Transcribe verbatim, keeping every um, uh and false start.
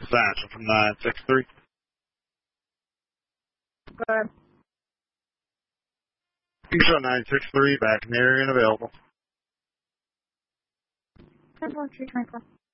Satchel from nine six three. Go ahead. Show nine six three, back in the area and available. ten four three twenty-four.